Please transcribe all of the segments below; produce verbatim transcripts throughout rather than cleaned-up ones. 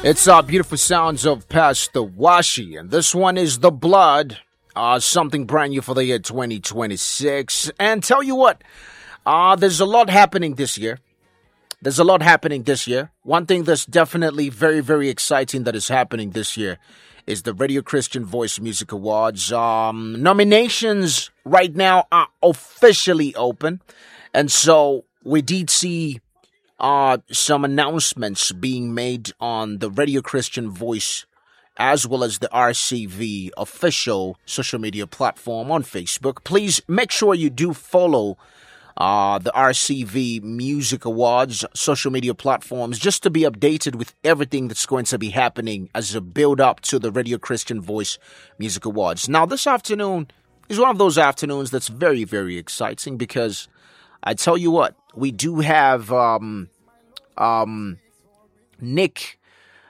It's uh, beautiful sounds of Pastor Washi, and this one is The Blood, uh, something brand new for the year twenty twenty-six. And tell you what, uh, there's a lot happening this year. There's a lot happening this year. One thing that's definitely very, very exciting that is happening this year is the Radio Christian Voice Music Awards. Um, nominations right now are officially open, and so we did see Uh, some announcements being made on the Radio Christian Voice as well as the R C V official social media platform on Facebook. Please make sure you do follow uh, the R C V Music Awards social media platforms just to be updated with everything that's going to be happening as a build-up to the Radio Christian Voice Music Awards. Now, this afternoon is one of those afternoons that's very, very exciting because I tell you what, we do have um, um, Nick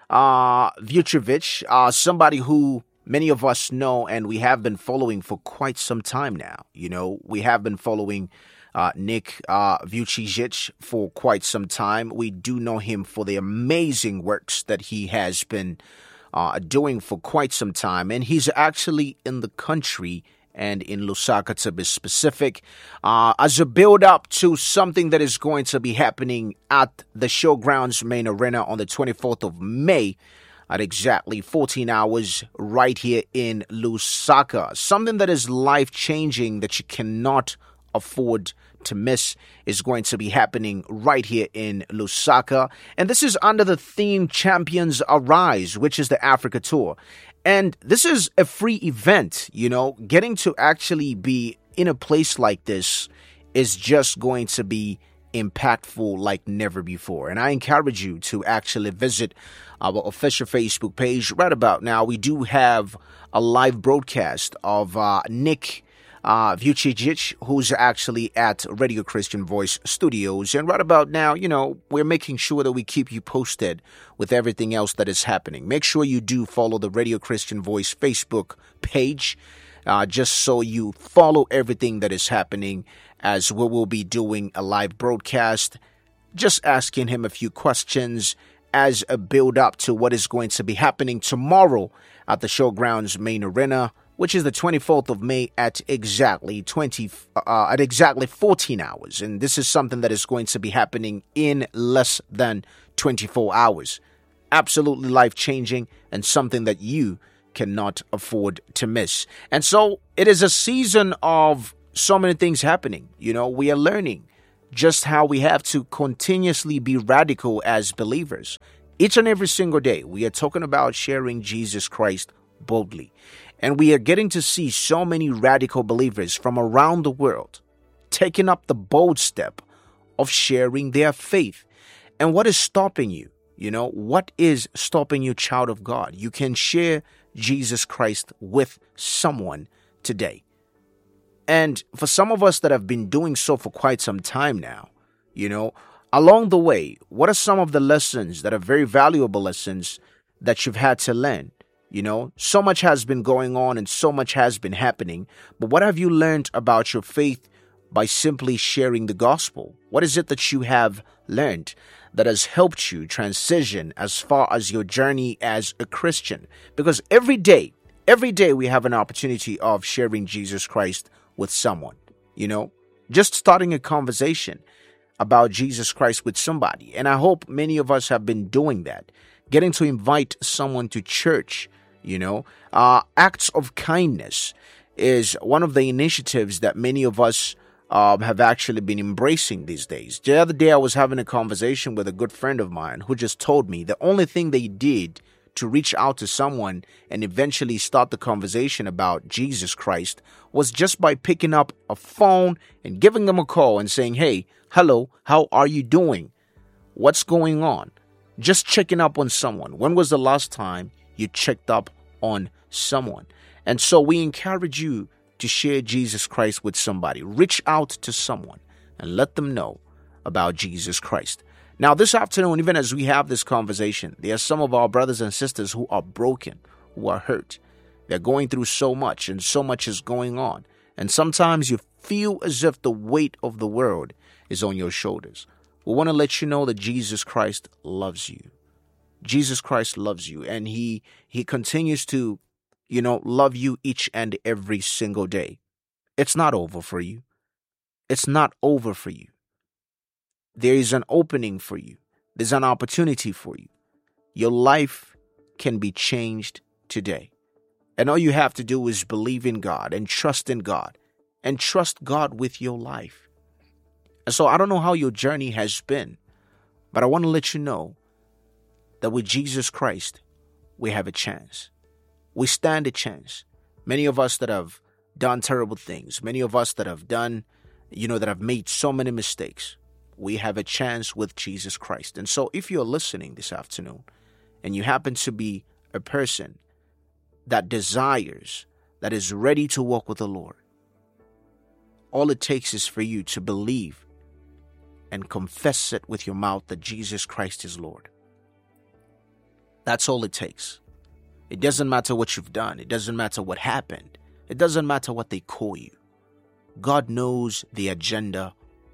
uh, Vucevic, uh, somebody who many of us know and we have been following for quite some time now. You know, we have been following uh, Nick uh, Vucevic for quite some time. We do know him for the amazing works that he has been uh, doing for quite some time. And he's actually in the country and in Lusaka to be specific, uh, as a build-up to something that is going to be happening at the Showgrounds main arena on the twenty-fourth of May at exactly fourteen hours right here in Lusaka. Something that is life-changing that you cannot afford to miss is going to be happening right here in Lusaka. And this is under the theme Champions Arise, which is the Africa Tour. And this is a free event, you know, getting to actually be in a place like this is just going to be impactful like never before. And I encourage you to actually visit our official Facebook page right about now. We do have a live broadcast of uh, Nick Uh, Vucevic, who's actually at Radio Christian Voice Studios. And right about now, you know, we're making sure that we keep you posted with everything else that is happening. Make sure you do follow the Radio Christian Voice Facebook page, uh, just so you follow everything that is happening, as we will be doing a live broadcast, just asking him a few questions as a build-up to what is going to be happening tomorrow at the Showgrounds main arena, which is the twenty-fourth of May at exactly twenty uh, at exactly fourteen hours, and this is something that is going to be happening in less than twenty-four hours. Absolutely life-changing and something that you cannot afford to miss. And so it is a season of so many things happening. You know, we are learning just how we have to continuously be radical as believers. Each and every single day, we are talking about sharing Jesus Christ boldly. And we are getting to see so many radical believers from around the world taking up the bold step of sharing their faith. And what is stopping you? You know, what is stopping you, child of God? You can share Jesus Christ with someone today. And for some of us that have been doing so for quite some time now, you know, along the way, what are some of the lessons that are very valuable lessons that you've had to learn? You know, so much has been going on and so much has been happening. But what have you learned about your faith by simply sharing the gospel? What is it that you have learned that has helped you transition as far as your journey as a Christian? Because every day, every day we have an opportunity of sharing Jesus Christ with someone. You know, just starting a conversation about Jesus Christ with somebody. And I hope many of us have been doing that. Getting to invite someone to church, you know, uh, acts of kindness is one of the initiatives that many of us uh, have actually been embracing these days. The other day, I was having a conversation with a good friend of mine who just told me the only thing they did to reach out to someone and eventually start the conversation about Jesus Christ was just by picking up a phone and giving them a call and saying, hey, hello, how are you doing? What's going on? Just checking up on someone. When was the last time you checked up on someone? And so we encourage you to share Jesus Christ with somebody. Reach out to someone and let them know about Jesus Christ. Now, this afternoon, even as we have this conversation, there are some of our brothers and sisters who are broken, who are hurt. They're going through so much, and so much is going on. And sometimes you feel as if the weight of the world is on your shoulders. We want to let you know that Jesus Christ loves you. Jesus Christ loves you, and he he continues to, you know, love you each and every single day. It's not over for you. It's not over for you. There is an opening for you. There's an opportunity for you. Your life can be changed today. And all you have to do is believe in God and trust in God and trust God with your life. And so I don't know how your journey has been, but I want to let you know that with Jesus Christ, we have a chance. We stand a chance. Many of us that have done terrible things, many of us that have done, you know, that have made so many mistakes, we have a chance with Jesus Christ. And so if you're listening this afternoon and you happen to be a person that desires, that is ready to walk with the Lord, all it takes is for you to believe and confess it with your mouth that Jesus Christ is Lord. That's all it takes. It doesn't matter what you've done. It doesn't matter what happened. It doesn't matter what they call you. God knows the agenda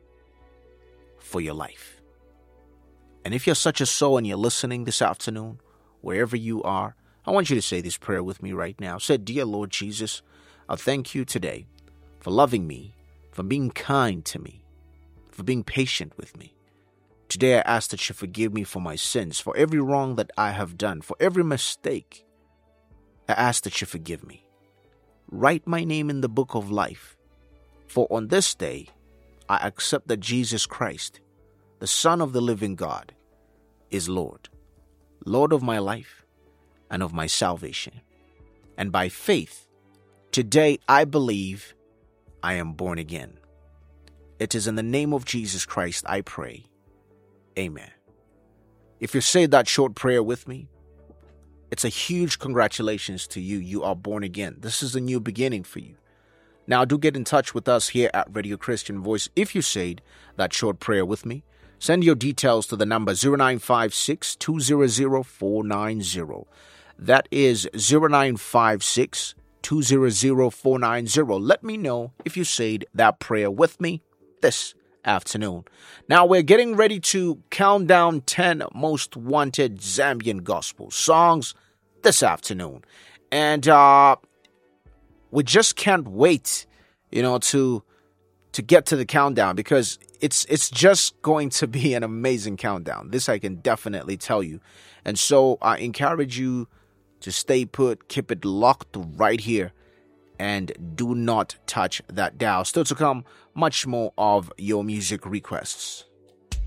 for your life. And if you're such a soul and you're listening this afternoon, wherever you are, I want you to say this prayer with me right now. Say, "Dear Lord Jesus, I thank you today for loving me, for being kind to me, for being patient with me. Today I ask that you forgive me for my sins, for every wrong that I have done, for every mistake. I ask that you forgive me. Write my name in the book of life. For on this day, I accept that Jesus Christ, the Son of the living God, is Lord, Lord of my life and of my salvation. And by faith, today I believe I am born again. It is in the name of Jesus Christ I pray. Amen." If you say that short prayer with me, it's a huge congratulations to you. You are born again. This is a new beginning for you. Now, do get in touch with us here at Radio Christian Voice. If you said that short prayer with me, send your details to the number zero nine five six, two zero zero, four nine zero. That is zero nine five six, two zero zero, four nine zero. Let me know if you said that prayer with me this afternoon. Now, we're getting ready to count down ten most wanted Zambian gospel songs this afternoon. And uh, we just can't wait, you know, to to get to the countdown, because it's it's just going to be an amazing countdown. This I can definitely tell you. And so I encourage you to stay put, keep it locked right here, and do not touch that dial. Still to come, much more of your music requests.